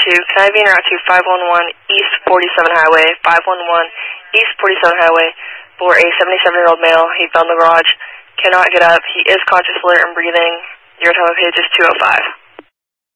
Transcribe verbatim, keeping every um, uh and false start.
two, can I be en route to five one one East forty-seven Highway, five one one East forty-seven Highway, for a seventy-seven-year-old male. He fell in the garage, cannot get up. He is conscious, alert, and breathing. Your time of page is two oh five.